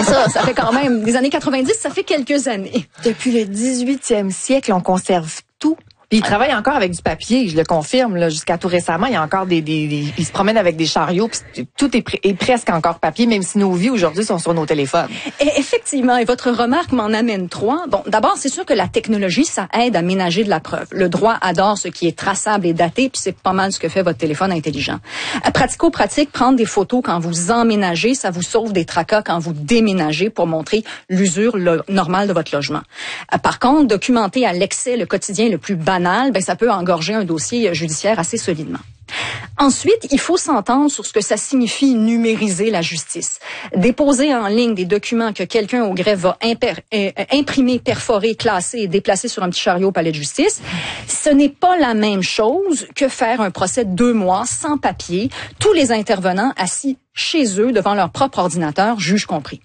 Ça fait quand même des années 90, ça fait quelques années. Depuis le 18e siècle, on conserve tout. Puis ils travaillent encore avec du papier, je le confirme, là, jusqu'à tout récemment, il y a encore ils se promènent avec des chariots, puis tout est presque encore papier, même si nos vies aujourd'hui sont sur nos téléphones. Et effectivement, et votre remarque m'en amène trois. Bon, d'abord, c'est sûr que la technologie, ça aide à ménager de la preuve. Le droit adore ce qui est traçable et daté, puis c'est pas mal ce que fait votre téléphone intelligent. Pratico-pratique, prendre des photos quand vous emménagez, ça vous sauve des tracas quand vous déménagez pour montrer l'usure normale de votre logement. Par contre, documenter à l'excès le quotidien le plus banal, ben ça peut engorger un dossier judiciaire assez solidement. Ensuite, il faut s'entendre sur ce que ça signifie numériser la justice. Déposer en ligne des documents que quelqu'un au greffe va imprimer, perforer, classer et déplacer sur un petit chariot au palais de justice, ce n'est pas la même chose que faire un procès de 2 mois sans papier, tous les intervenants assis chez eux devant leur propre ordinateur, juge compris.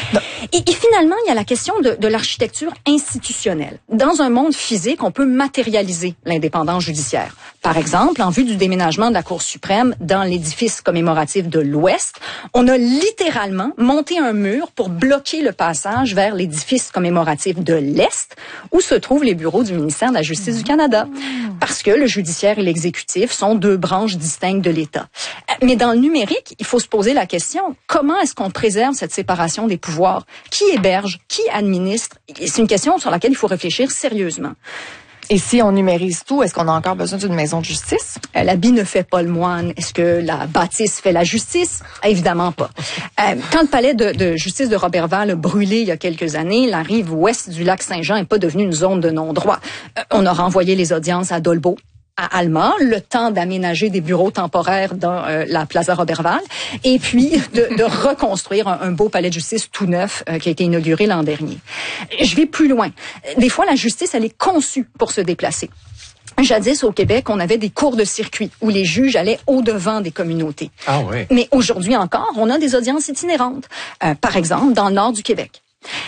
Et finalement, il y a la question de l'architecture institutionnelle. Dans un monde physique, on peut matérialiser l'indépendance judiciaire. Par exemple, en vue du déménagement de la Cour suprême dans l'édifice commémoratif de l'Ouest, on a littéralement monté un mur pour bloquer le passage vers l'édifice commémoratif de l'Est, où se trouvent les bureaux du ministère de la Justice du Canada. Parce que le judiciaire et l'exécutif sont 2 branches distinctes de l'État. Mais dans le numérique, il faut se poser la question, comment est-ce qu'on préserve cette séparation des pouvoirs? Qui héberge? Qui administre? C'est une question sur laquelle il faut réfléchir sérieusement. Et si on numérise tout, est-ce qu'on a encore besoin d'une maison de justice? L'habit ne fait pas le moine. Est-ce que la bâtisse fait la justice? Évidemment pas. Quand le palais de justice de Roberval a brûlé il y a quelques années, la rive ouest du lac Saint-Jean n'est pas devenue une zone de non-droit. On a renvoyé les audiences à Dolbeau, à Alma, le temps d'aménager des bureaux temporaires dans la Plaza Roberval, et puis de reconstruire un beau palais de justice tout neuf qui a été inauguré l'an dernier. Je vais plus loin. Des fois, la justice, elle est conçue pour se déplacer. Jadis, au Québec, on avait des cours de circuit où les juges allaient au-devant des communautés. Ah ouais. Mais aujourd'hui encore, on a des audiences itinérantes. Par exemple, dans le nord du Québec.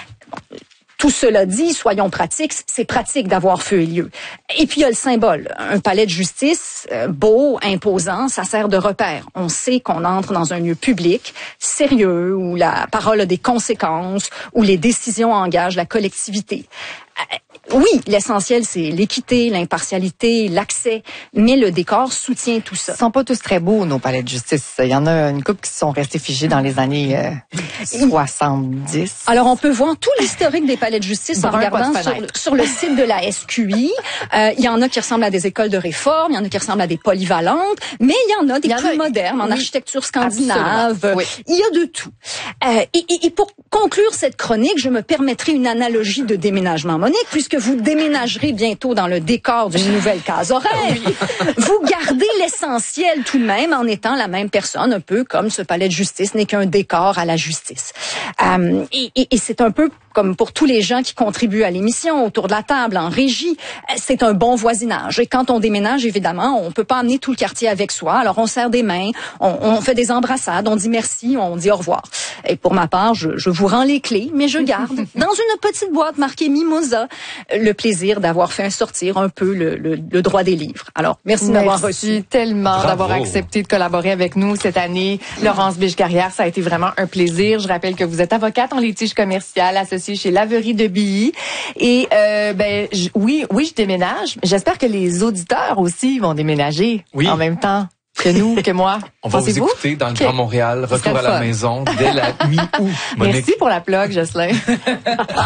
Tout cela dit, soyons pratiques, c'est pratique d'avoir feu et lieu. Et puis il y a le symbole. Un palais de justice, beau, imposant, ça sert de repère. On sait qu'on entre dans un lieu public, sérieux, où la parole a des conséquences, où les décisions engagent la collectivité. Oui, l'essentiel, c'est l'équité, l'impartialité, l'accès, mais le décor soutient tout ça. Ils sont pas tous très beaux, nos palais de justice. Il y en a une couple qui sont restés figés dans les années 70. Alors, on peut voir tout l'historique des palais de justice en regardant sur le site de la SQI. Il y en a qui ressemblent à des écoles de réforme, il y en a qui ressemblent à des polyvalentes, mais il y en a des plus modernes, en architecture scandinave. Oui. Il y a de tout. Et pour conclure cette chronique, je me permettrai une analogie de déménagement, Monique, puisque vous déménagerez bientôt dans le décor d'une nouvelle case horaire. Vous gardez l'essentiel tout de même en étant la même personne, un peu comme ce palais de justice n'est qu'un décor à la justice. Et c'est un peu comme pour tous les gens qui contribuent à l'émission, autour de la table, en régie, c'est un bon voisinage. Et quand on déménage, évidemment, on peut pas amener tout le quartier avec soi. Alors, on serre des mains, on fait des embrassades, on dit merci, on dit au revoir. Et pour ma part, je vous rends les clés, mais je garde, dans une petite boîte marquée Mimosa, le plaisir d'avoir fait sortir un peu le droit des livres. Alors, merci d'avoir reçu. Merci tellement Bravo. d'avoir accepté de collaborer avec nous cette année. Laurence Biche-Carrière, ça a été vraiment un plaisir. Je rappelle que vous êtes avocate en litige commercial associée chez Laverie de Billy. Et oui, je déménage. J'espère que les auditeurs aussi vont déménager en même temps que nous, que moi. On va vous écouter dans le Grand Montréal, retour à la maison dès la mi-août. Merci pour la plug, Jocelyn.